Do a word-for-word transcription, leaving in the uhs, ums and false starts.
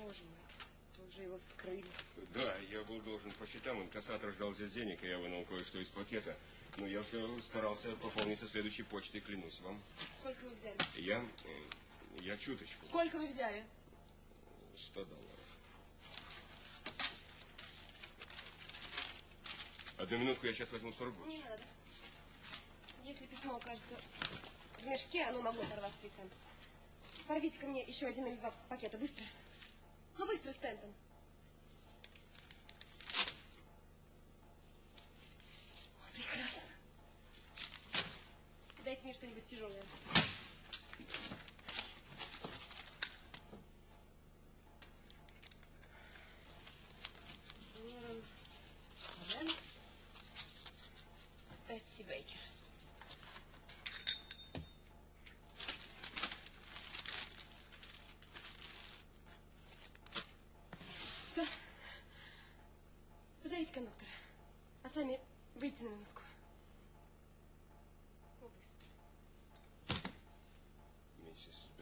Боже мой, вы уже его вскрыли. Да, я был должен по счетам. Инкассатор ждал здесь денег, и я вынул кое-что из пакета. Но я все старался пополнить со следующей почтой, клянусь вам. Сколько вы взяли? Я... Я чуточку. Сколько вы взяли? Сто долларов. Одну минутку, я сейчас возьму сорок больше. Не надо. Если письмо окажется в мешке, оно могло порваться и там. Порвите ко мне еще один или два пакета. Быстро. Ну, быстро, Стэнтон. О, прекрасно. Дайте мне что-нибудь тяжелое. Бетси Бейкер. Все. Позовите кондуктора. А сами выйдите на минутку. Ну, быстро. Миссис